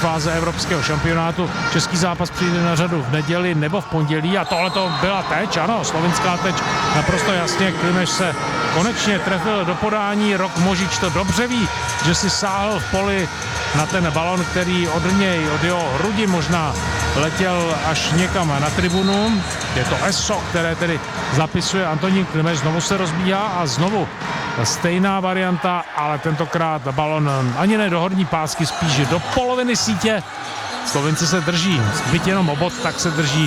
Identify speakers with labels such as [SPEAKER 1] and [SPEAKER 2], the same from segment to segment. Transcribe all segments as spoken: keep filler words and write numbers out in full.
[SPEAKER 1] fáze evropského šampionátu. Český zápas přijde na řadu v neděli nebo v pondělí a tohle to byla teč, ano, slovinská teč, naprosto jasně. Klimeš se konečně trefil do podání, Rok Možič to dobře ví, že si sáhl v poli na ten balon, který od něj, od jeho hrudi možná letěl až někam na tribunu. Je to eso, které tedy zapisuje Antonín Klimeš, znovu se rozbíhá a znovu stejná varianta, ale tentokrát balon ani ne do horní pásky, spíš do poloviny sítě. Slovinci se drží, byť jenom obod, tak se drží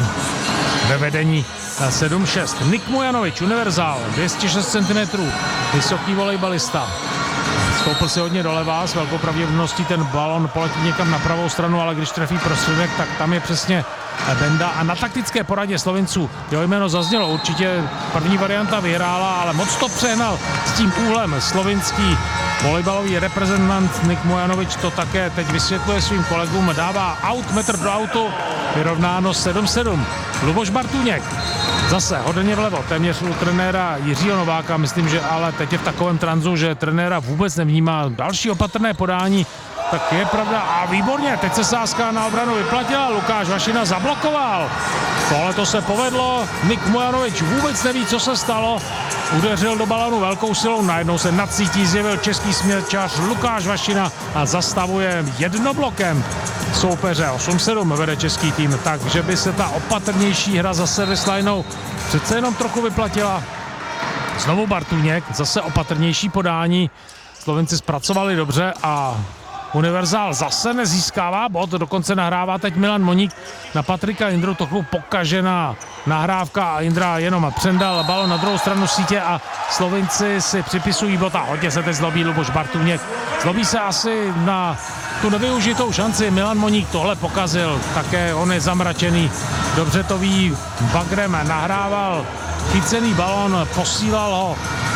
[SPEAKER 1] ve vedení sedm šest. Nik Mujanovič, univerzál, dvě stě šest centimetrů, vysoký volejbalista. Stoupil si hodně doleva, s velkou pravděpodobností ten balon poletí někam na pravou stranu, ale když trefí prostředek, tak tam je přesně Benda. A na taktické poradě Slovinců jeho jméno zaznělo. Určitě první varianta vyhrála, ale moc to přehnal s tím úhlem slovinský volejbalový reprezentant Nik Mujanovič to také teď vysvětluje svým kolegům. Dává aut, metr do autu, vyrovnáno sedm sedm. Luboš Bartůněk zase hodně vlevo, téměř u trenéra Jiřího Nováka, myslím, že ale teď je v takovém tranzu, že trenéra vůbec nevnímá. Další opatrné podání, tak je pravda a výborně, teď se sázka na obranu vyplatila, Lukáš Vašina zablokoval. Tohle to se povedlo, Nik Mujanovič vůbec neví, co se stalo, udeřil do balonu velkou silou, najednou se nad sítí zjevil český směrčař Lukáš Vašina a zastavuje jednoblokem soupeře. osm sedm vede český tým, takže by se ta opatrnější hra za service lineou přece jenom trochu vyplatila. Znovu Bartůněk, zase opatrnější podání, Slovenci zpracovali dobře a univerzál zase nezískává bod, dokonce nahrává teď Milan Moník na Patrika Indru, trochu pokažená nahrávka a Indra jenom přendal balon na druhou stranu sítě a Slovinci si připisují bod a hodně se teď zlobí Luboš Bartůněk. Zlobí se asi na tu nevyužitou šanci, Milan Moník tohle pokazil, také on je zamračený, dobře to ví, bagrem nahrával chycený balon, posílal ho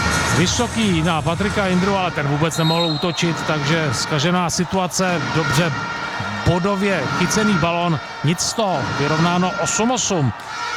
[SPEAKER 1] vysoký na Patrika Indru, ale ten vůbec nemohl útočit, takže zkažená situace, dobře bodově chycený balon, nic z toho, vyrovnáno osm osm.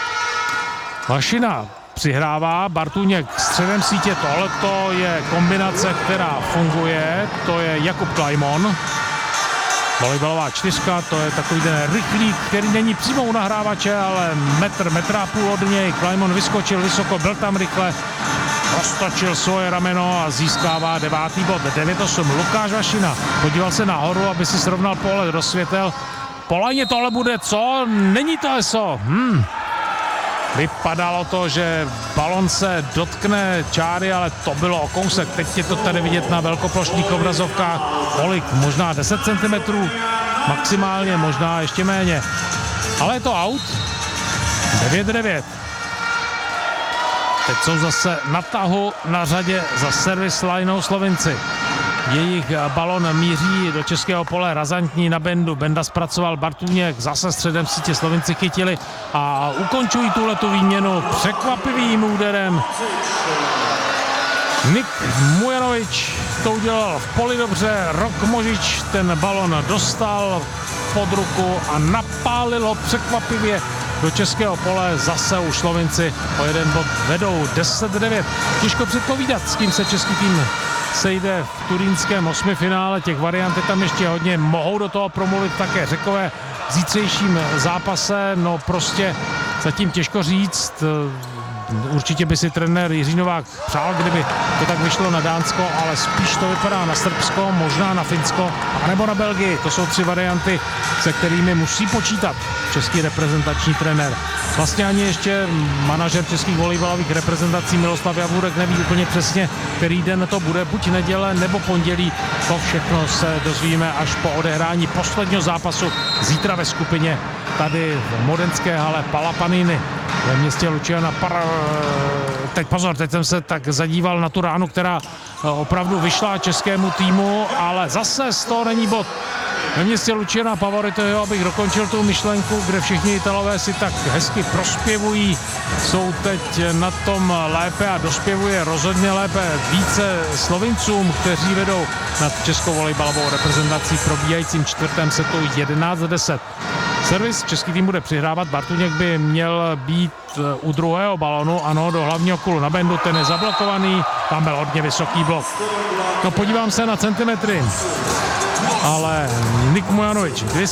[SPEAKER 1] Vašina přihrává, Bartůněk středem sítě, tohleto je kombinace, která funguje, to je Jakub Klajmon. Volejbalová čtyřka, to je takový ten rychlík, který není přímo u nahrávače, ale metr, metr a půl od něj. Klajmon vyskočil vysoko, byl tam rychle, roztočil svoje rameno a získává devátý bod. devět osm. Lukáš Vašina podíval se nahoru, aby si srovnal pohled do světel. Po lajně tohle bude co? Není to eso. Hmm. Vypadalo to, že balon se dotkne čáry, ale to bylo o kousek. Teď je to tady vidět na velkoplošných obrazovkách. Kolik? Možná deset centimetrů? Maximálně, možná ještě méně. Ale je to out. devět devět. Teď jsou zase na tahu na řadě za service lineou Slovinci. Jejich balon míří do českého pole, razantní na Bendu. Benda zpracoval, Bartůněk zase středem sítě, Slovinci chytili a ukončují tuhletu výměnu překvapivým úderem. Nik Mujanovič to udělal v poli dobře, Rok Možič ten balon dostal pod ruku a napálil ho překvapivě do českého pole. Zase už Slovinci o jeden bod vedou deset devět. Těžko předpovídat, s kým se český tým sejde v turínském osmifinále. Těch variant je tam ještě hodně. Mohou do toho promluvit také Řekové v zítřejším zápase. No prostě zatím těžko říct. Určitě by si trenér Jiří Novák přál, kdyby to tak vyšlo na Dánsko, ale spíš to vypadá na Srbsko, možná na Finsko, anebo na Belgii. To jsou tři varianty, se kterými musí počítat český reprezentační trenér. Vlastně ani ještě manažer českých volejbalových reprezentací Miloslav Javůrek neví úplně přesně, který den to bude, buď neděle nebo pondělí. To všechno se dozvíme až po odehrání posledního zápasu zítra ve skupině tady v modenské hale Palapaniny ve městě Luciana. Par... Teď pozor, teď jsem se tak zadíval na tu ránu, která opravdu vyšla českému týmu, ale zase z toho není bod. Ve městě Luciana Pavoritoho, abych dokončil tu myšlenku, kde všichni Italové si tak hezky prospěvují, jsou teď na tom lépe a dospěvuje rozhodně lépe více Slovincům, kteří vedou nad českou volejbalovou reprezentací v probíhajícím čtvrtém setu jedenáct deset. Servis český tým bude přihrávat, Bartůněk by měl být u druhého balonu, ano, do hlavního kulu na Bendu, ten je zablokovaný, tam byl hodně vysoký blok. No podívám se na centimetry, ale Nik Mujanovič,